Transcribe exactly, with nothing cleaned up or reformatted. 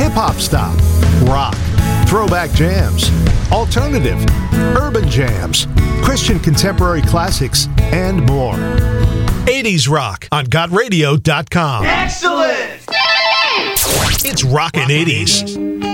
hip-hop style, rock, throwback jams, alternative, urban jams, Christian contemporary classics, and more. eighties Rock on got radio dot com. Excellent! It's Rockin' eighties.